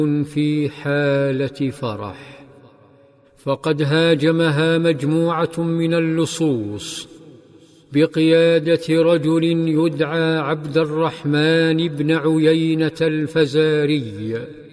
في حالة فرح، فقد هاجمها مجموعة من اللصوص بقيادة رجل يدعى عبد الرحمن بن عيينة الفزاري،